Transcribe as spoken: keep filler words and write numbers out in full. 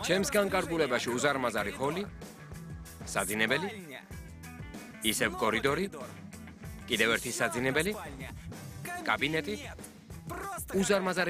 ჩემს განკარგულებაში უზარმაზარი ჰოლი, საძინებელი, ისევ კორიდორი, კიდევ ერთი საძინებელი, კაბინეტი, უზარმაზარი